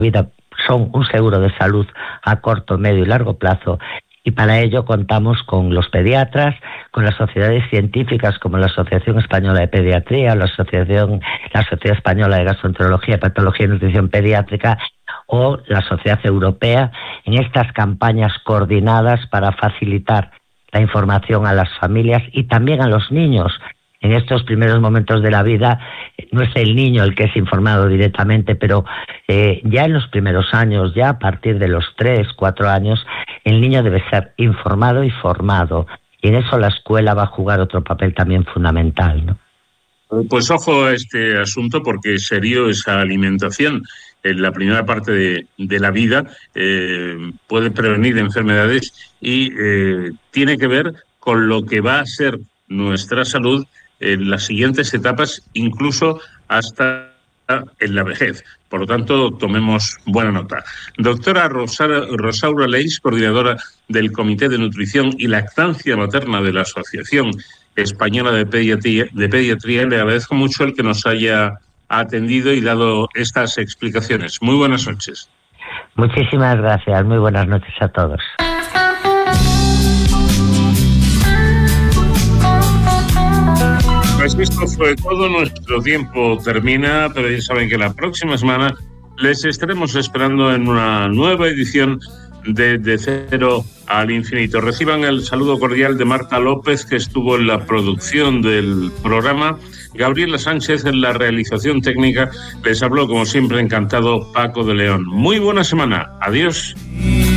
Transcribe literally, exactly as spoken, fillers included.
vida son un seguro de salud a corto, medio y largo plazo. Y para ello contamos con los pediatras, con las sociedades científicas como la Asociación Española de Pediatría, la Asociación, la Sociedad Española de Gastroenterología, Patología y Nutrición Pediátrica o la Sociedad Europea en estas campañas coordinadas para facilitar la información a las familias y también a los niños. En estos primeros momentos de la vida no es el niño el que es informado directamente, pero eh, ya en los primeros años, ya a partir de los tres, cuatro años, el niño debe ser informado y formado. Y en eso la escuela va a jugar otro papel también fundamental, ¿no? Pues ojo a este asunto, porque es serio esa alimentación. En la primera parte de, de la vida eh, puede prevenir enfermedades y eh, tiene que ver con lo que va a ser nuestra salud en las siguientes etapas, incluso hasta en la vejez. Por lo tanto, tomemos buena nota. Doctora Rosa- Rosaura Leis, coordinadora del Comité de Nutrición y Lactancia Materna de la Asociación Española de Pediatría, de Pediatría, le agradezco mucho el que nos haya atendido y dado estas explicaciones. Muy buenas noches. Muchísimas gracias. Muy buenas noches a todos. Pues esto fue todo, nuestro tiempo termina, pero ya saben que la próxima semana les estaremos esperando en una nueva edición de De Cero al Infinito. Reciban el saludo cordial de Marta López, que estuvo en la producción del programa, Gabriela Sánchez en la realización técnica. Les habló, como siempre, encantado, Paco de León. Muy buena semana. Adiós.